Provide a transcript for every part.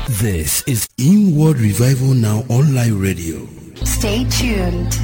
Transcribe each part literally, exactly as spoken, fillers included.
This is Inward Revival Now Online Radio. Stay tuned.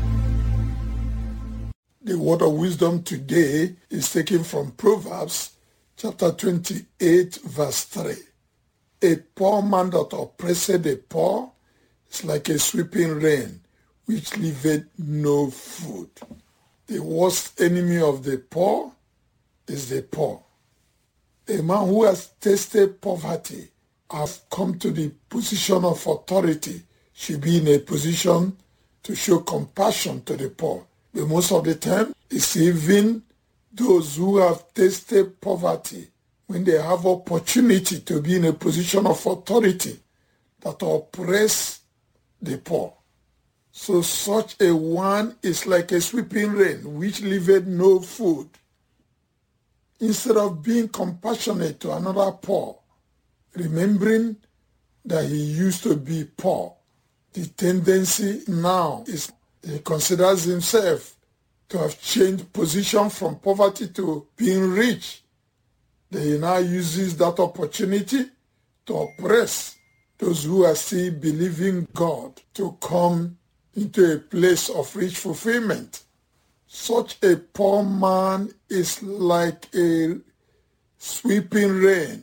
The word of wisdom today is taken from Proverbs chapter twenty-eight verse three. A poor man that oppresseth the poor is like a sweeping rain, which leaveth no food. The worst enemy of the poor is the poor. A man who has tasted poverty, has come to the position of authority, should be in a position to show compassion to the poor. But most of the time, it's even those who have tasted poverty, when they have opportunity to be in a position of authority, that oppress the poor. So such a one is like a sweeping rain, which leaveth no food. Instead of being compassionate to another poor, remembering that he used to be poor, the tendency now is he considers himself to have changed position from poverty to being rich. Then he now uses that opportunity to oppress those who are still believing God to come into a place of rich fulfillment. Such a poor man is like a sweeping rain,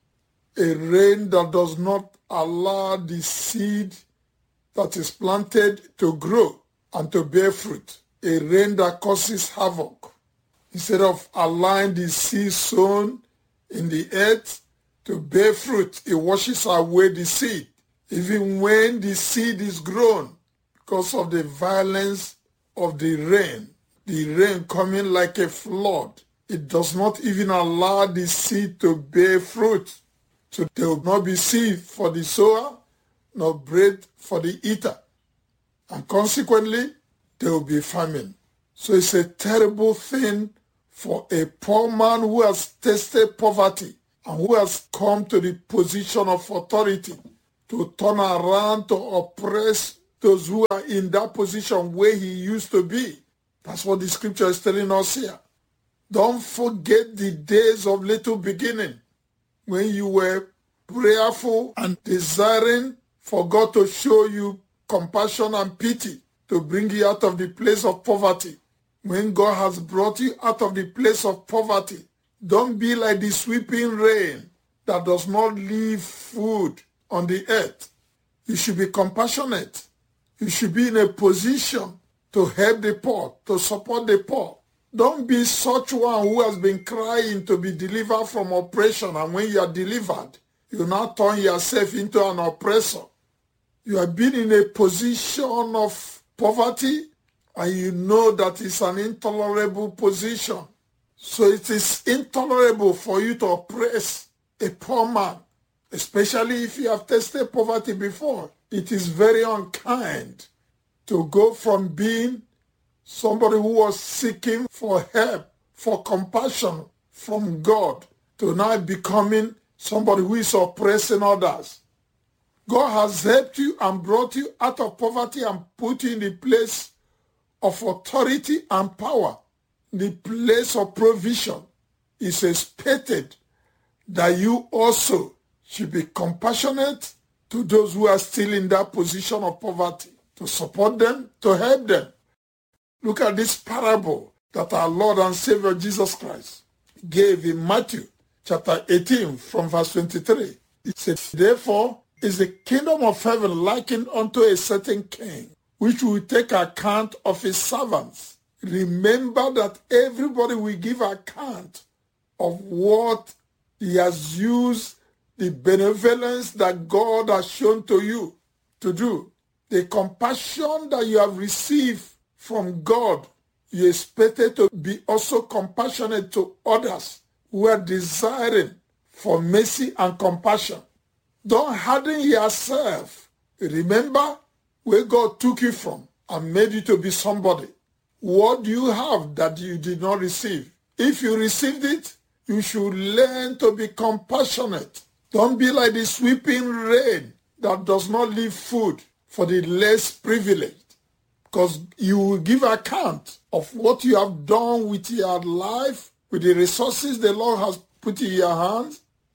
a rain that does not allow the seed that is planted to grow and to bear fruit, a rain that causes havoc. Instead of allowing the seed sown in the earth to bear fruit, it washes away the seed. Even when the seed is grown, because of the violence of the rain, the rain coming like a flood, it does not even allow the seed to bear fruit. So there will not be seed for the sower, nor bread for the eater. And consequently, there will be famine. So it's a terrible thing for a poor man who has tasted poverty and who has come to the position of authority to turn around to oppress those who are in that position where he used to be. That's what the scripture is telling us here. Don't forget the days of little beginning, when you were prayerful and desiring for God to show you compassion and pity to bring you out of the place of poverty. When God has brought you out of the place of poverty, don't be like the sweeping rain that does not leave food on the earth. You should be compassionate. You should be in a position to help the poor, to support the poor. Don't be such one who has been crying to be delivered from oppression, and when you are delivered, you now turn yourself into an oppressor. You have been in a position of poverty, and you know that it's an intolerable position. So it is intolerable for you to oppress a poor man, especially if you have tasted poverty before. It is very unkind to go from being somebody who was seeking for help, for compassion from God, to now becoming somebody who is oppressing others. God has helped you and brought you out of poverty and put you in the place of authority and power, the place of provision. It's expected that you also should be compassionate to those who are still in that position of poverty, to support them, to help them. Look at this parable that our Lord and Savior Jesus Christ gave in Matthew chapter eighteen from verse twenty-three. He said, therefore is the kingdom of heaven likened unto a certain king, which will take account of his servants. Remember that everybody will give account of what he has used, the benevolence that God has shown to you to do, the compassion that you have received from God. You expected to be also compassionate to others who are desiring for mercy and compassion. Don't harden yourself. Remember where God took you from and made you to be somebody. What do you have that you did not receive? If you received it, you should learn to be compassionate. Don't be like the sweeping rain that does not leave food for the less privileged, because you will give account of what you have done with your life, with the resources the Lord has put in your hands.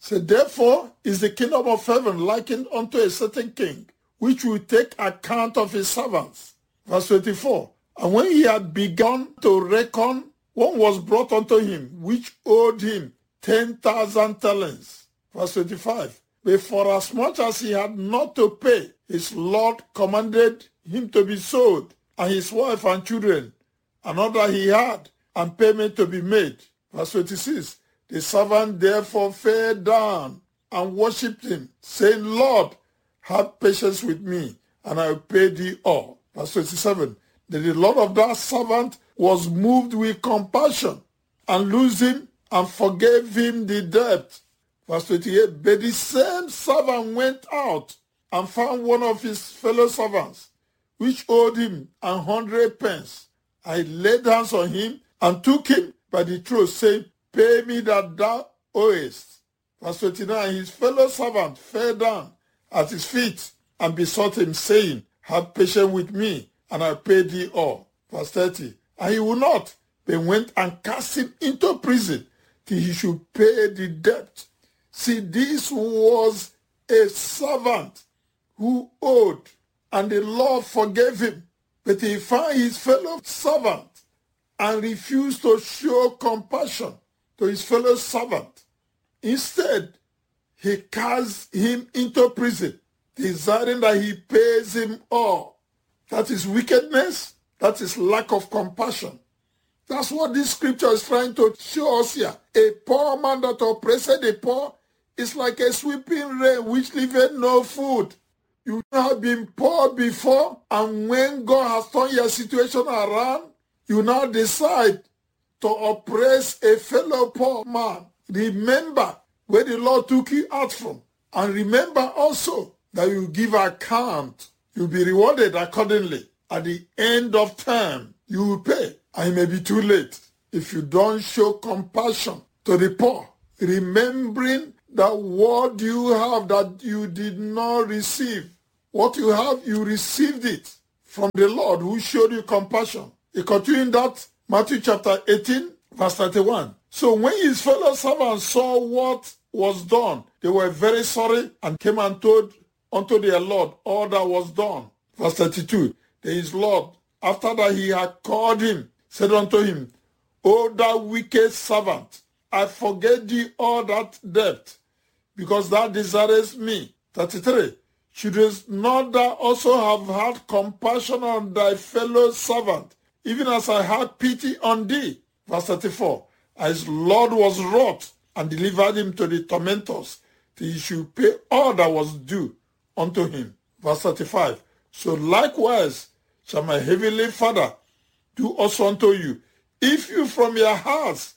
So therefore is the kingdom of heaven likened unto a certain king, which will take account of his servants. Verse twenty-four. And when he had begun to reckon, one was brought unto him, which owed him ten thousand talents. Verse twenty-five. But for as much as he had not to pay, his Lord commanded him to be sold, and his wife and children, and all that he had, and payment to be made. Verse twenty-six. The servant therefore fell down and worshipped him, saying, Lord, have patience with me, and I will pay thee all. Verse twenty-seven. Then the Lord of that servant was moved with compassion, and loosed him, and forgave him the debt. Verse twenty-eight. But the same servant went out, and found one of his fellow servants, which owed him an hundred pence. I laid hands on him, and took him by the throat, saying, Pay me that thou owest. Verse twenty-nine. His fellow servant fell down at his feet, and besought him, saying, Have patience with me, and I'll pay thee all. Verse thirty. And he would not, but went and cast him into prison, till he should pay the debt. See, this was a servant who owed, and the Lord forgave him. But he found his fellow servant and refused to show compassion to his fellow servant. Instead, he cast him into prison, desiring that he pays him all. That is wickedness. That is lack of compassion. That's what this scripture is trying to show us here. A poor man that oppressed the poor is like a sweeping rain which leaveth no food. You have been poor before, and when God has turned your situation around, you now decide to oppress a fellow poor man. Remember where the Lord took you out from. And remember also that you give account. You'll be rewarded accordingly. At the end of time, you will pay. And it may be too late if you don't show compassion to the poor. Remembering that what you have that you did not receive. What you have, you received it from the Lord who showed you compassion. He continued that, Matthew chapter eighteen, verse thirty-one. So when his fellow servants saw what was done, they were very sorry and came and told unto their Lord all that was done. Verse thirty-two. Then his Lord, after that he had called him, said unto him, O thou wicked servant, I forget thee all that debt, because thou desirest me. thirty-three. Shouldest not thou also have had compassion on thy fellow servant, even as I had pity on thee? Verse thirty-four. His Lord was wroth, and delivered him to the tormentors, till he should pay all that was due unto him. Verse thirty-five. So likewise shall my heavenly Father do also unto you, if you from your hearts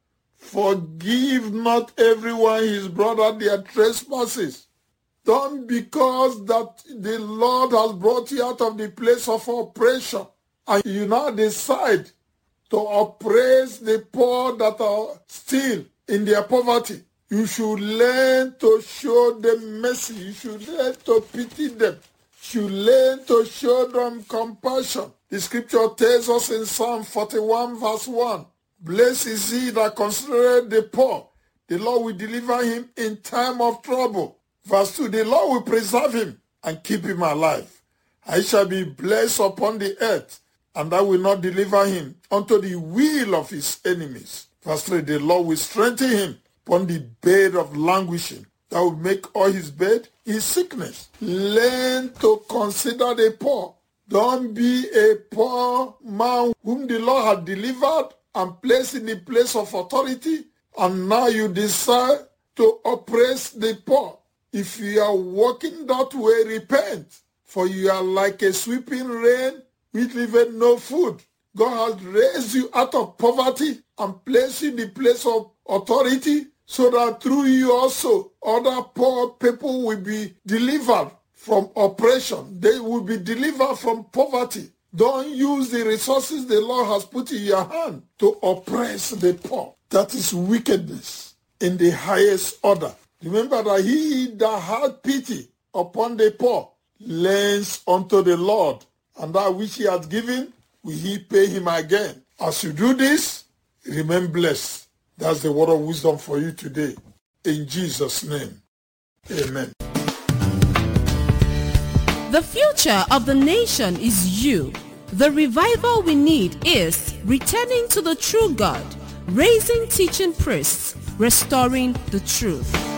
forgive not everyone his brother their trespasses. Don't because that the Lord has brought you out of the place of oppression, and you now decide to oppress the poor that are still in their poverty. You should learn to show them mercy. You should learn to pity them. You should learn to show them compassion. The scripture tells us in Psalm forty-one verse one, Blessed is he that considereth the poor. The Lord will deliver him in time of trouble. Verse two, the Lord will preserve him and keep him alive. I shall be blessed upon the earth, and I will not deliver him unto the will of his enemies. Verse three, the Lord will strengthen him upon the bed of languishing, that will make all his bed his sickness. Learn to consider the poor. Don't be a poor man whom the Lord had delivered and placed in the place of authority, and now you decide to oppress the poor. If you are walking that way, repent, for you are like a sweeping rain which leaveth no food. God has raised you out of poverty and placed you in the place of authority, so that through you also other poor people will be delivered from oppression. They will be delivered from poverty. Don't use the resources the Lord has put in your hand to oppress the poor. That is wickedness in the highest order. Remember that he that had pity upon the poor lends unto the Lord, and that which he has given will he pay him again. As you do this, remain blessed. That's the word of wisdom for you today. In Jesus' name, amen. The future of the nation is you. The revival we need is returning to the true God, raising teaching priests, restoring the truth.